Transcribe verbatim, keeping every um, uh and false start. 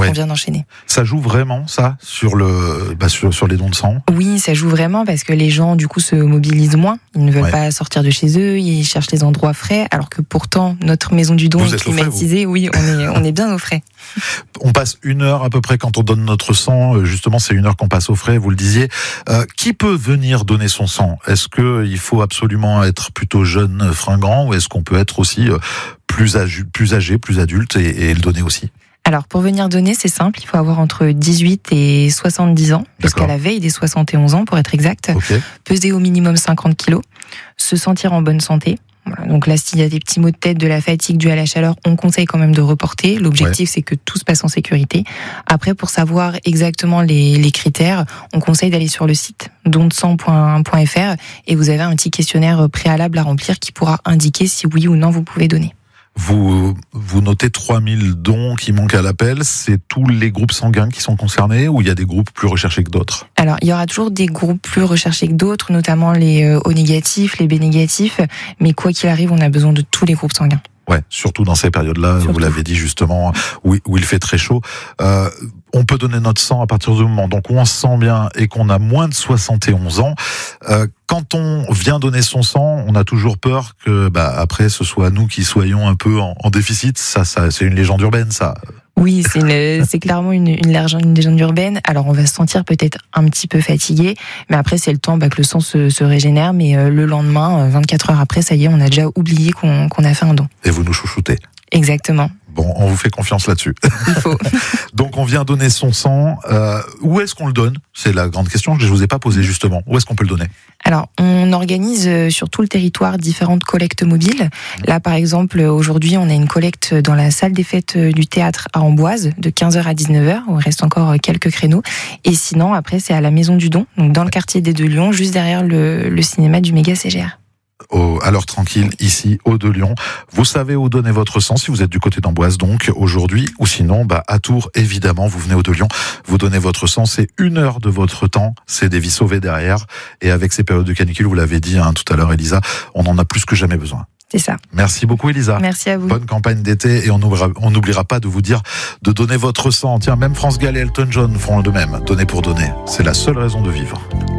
ouais. qu'on vient d'enchaîner. Ça joue vraiment, ça, sur, le, bah, sur, sur les dons de sang ? Oui, ça joue vraiment parce que les gens, du coup, se mobilisent moins. Ils ne veulent ouais. pas sortir de chez eux, ils cherchent les endroits frais, alors que pourtant, notre maison du don vous est climatisée. Frais, oui, on est, on est bien au frais. On passe une heure à peu près quand on donne notre sang. Justement, c'est une heure qu'on passe au frais, vous le disiez. Euh, qui peut venir donner son sang ? Est-ce qu'il faut absolument être plutôt jeune, fringant, ou est-ce qu'on peut être aussi plus âgé, plus, âgé, plus adulte et, et le donner aussi ? Alors, pour venir donner, c'est simple, il faut avoir entre dix-huit et soixante-dix ans, jusqu'à la veille des soixante et onze ans, pour être exact. Okay. Peser au minimum cinquante kilos, se sentir en bonne santé. Voilà, donc là, s'il y a des petits maux de tête, de la fatigue due à la chaleur, on conseille quand même de reporter. L'objectif, ouais. c'est que tout se passe en sécurité. Après, pour savoir exactement les, les critères, on conseille d'aller sur le site don de sang point f r et vous avez un petit questionnaire préalable à remplir qui pourra indiquer si oui ou non vous pouvez donner. Vous, vous notez trois mille dons qui manquent à l'appel. C'est tous les groupes sanguins qui sont concernés ou il y a des groupes plus recherchés que d'autres ? Alors, il y aura toujours des groupes plus recherchés que d'autres, notamment les O négatifs, les B négatifs. Mais quoi qu'il arrive, on a besoin de tous les groupes sanguins. Ouais, surtout dans ces périodes-là, surtout. Vous l'avez dit justement, où, où il fait très chaud. Euh, on peut donner notre sang à partir du moment donc où on se sent bien et qu'on a moins de soixante et onze ans. Euh, quand on vient donner son sang, on a toujours peur que, bah, après, ce soit nous qui soyons un peu en, en déficit. Ça, ça, c'est une légende urbaine, ça. Oui, c'est, une, c'est clairement une, une, légende, une légende urbaine. Alors, on va se sentir peut-être un petit peu fatigué, mais après, c'est le temps bah, que le sang se, se régénère. Mais euh, le lendemain, vingt-quatre heures après, ça y est, on a déjà oublié qu'on, qu'on a fait un don. Et vous nous chouchoutez. Exactement. Bon, on vous fait confiance là-dessus. Il faut. Donc, on vient donner son sang. Euh, où est-ce qu'on le donne ? C'est la grande question que je ne vous ai pas posée, justement. Où est-ce qu'on peut le donner ? Alors, on organise sur tout le territoire différentes collectes mobiles. Là, par exemple, aujourd'hui, on a une collecte dans la salle des fêtes du théâtre à Amboise, de quinze heures à dix-neuf heures. Il reste encore quelques créneaux. Et sinon, après, c'est à la Maison du Don, donc dans le quartier des Deux Lions, juste derrière le, le cinéma du Méga C G R. Au, à l'heure tranquille, ici, au de Lyon. Vous savez où donner votre sang, si vous êtes du côté d'Amboise, donc, aujourd'hui, ou sinon, bah, à Tours, évidemment, vous venez au de Lyon, vous donnez votre sang, c'est une heure de votre temps, c'est des vies sauvées derrière, et avec ces périodes de canicule, vous l'avez dit, hein, tout à l'heure, Elisa, on en a plus que jamais besoin. C'est ça. Merci beaucoup, Elisa. Merci à vous. Bonne campagne d'été, et on n'oubliera, on n'oubliera pas de vous dire de donner votre sang. Tiens, même France Gall et Elton John font de même. Donner pour donner. C'est la seule raison de vivre.